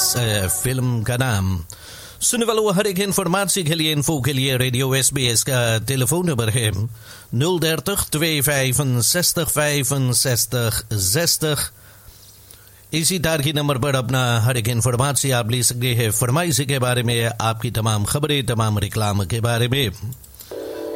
Film का नाम। सुनने वालों, हर एक इन्फॉर्मेशन के लिए इन्फो के लिए रेडियो SBS का टेलीफोन नंबर है 030 265 65 इसी तारीखी नंबर पर अपना हर एक इन्फॉर्मेशन आप ले सकते हैं, फरमाइश के बारे में, आपकी तमाम खबरें, तमाम रिक्लाम के बारे में।